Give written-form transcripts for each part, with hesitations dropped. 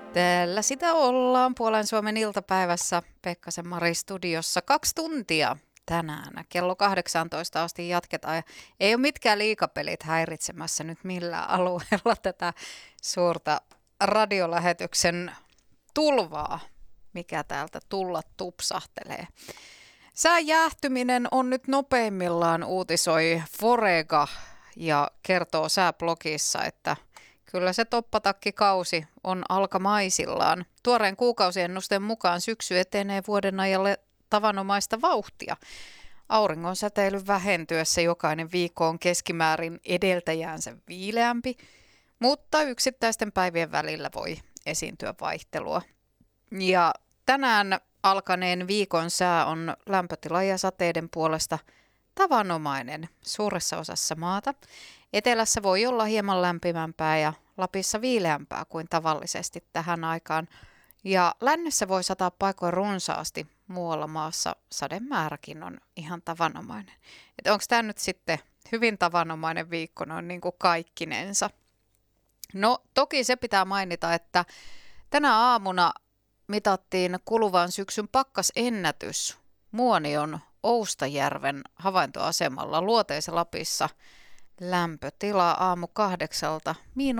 Täällä sitä ollaan puolen Suomen iltapäivässä Pekkasen Mari studiossa 2 tuntia tänään. Kello 18 asti jatketaan ja ei ole mitkään liigapelit häiritsemässä nyt millään alueella tätä suurta radiolähetyksen tulvaa, mikä täältä tulla tupsahtelee. Sään jäähtyminen on nyt nopeimmillaan, uutisoi Forega ja kertoo sääblogissa, että kyllä se toppatakkikausi on alkamaisillaan. Tuoreen kuukausiennusteen mukaan syksy etenee vuoden ajalle tavanomaista vauhtia. Auringon säteilyn vähentyessä jokainen viikko on keskimäärin edeltäjäänsä viileämpi, mutta yksittäisten päivien välillä voi esiintyä vaihtelua. Ja tänään alkaneen viikon sää on lämpötila ja sateiden puolesta tavanomainen suuressa osassa maata. Etelässä voi olla hieman lämpimämpää ja Lapissa viileämpää kuin tavallisesti tähän aikaan. Ja lännessä voi sataa paikoin runsaasti, muualla maassa sademääräkin on ihan tavanomainen. Onko tämä nyt sitten hyvin tavanomainen viikko noin niin kuin kaikkinensa? No toki se pitää mainita, että tänä aamuna mitattiin kuluvan syksyn pakkasennätys Muonion Oustajärven havaintoasemalla Luoteis Lapissa. Lämpötila aamu 8:00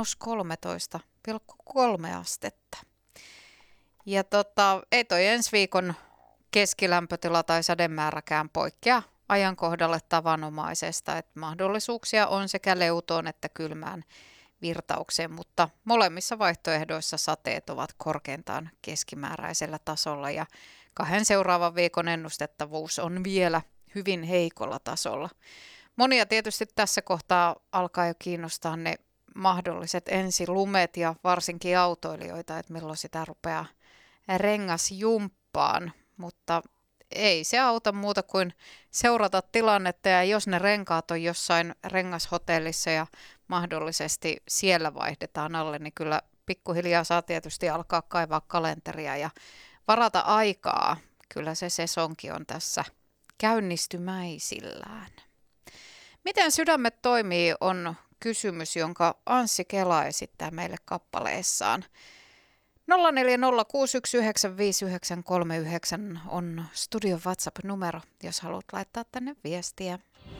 -13,3 astetta. Ja ei toi ensi viikon keskilämpötila tai sademääräkään poikkea ajankohdalle tavanomaisesta, että mahdollisuuksia on sekä leutoon että kylmään virtaukseen, mutta molemmissa vaihtoehdoissa sateet ovat korkeintaan keskimääräisellä tasolla ja 2 seuraavan viikon ennustettavuus on vielä hyvin heikolla tasolla. Monia tietysti tässä kohtaa alkaa jo kiinnostaa ne mahdolliset ensilumet ja varsinkin autoilijoita, että milloin sitä rupeaa rengasjumppaan, mutta ei se auta muuta kuin seurata tilannetta ja jos ne renkaat on jossain rengashotellissa ja mahdollisesti siellä vaihdetaan alle, niin kyllä pikkuhiljaa saa tietysti alkaa kaivaa kalenteria ja varata aikaa. Kyllä se sesonki on tässä käynnistymäisillään. Miten sydämet toimii on kysymys, jonka Anssi Kela esittää meille kappaleessaan. 0406195939 on studion WhatsApp-numero, jos haluat laittaa tänne viestiä.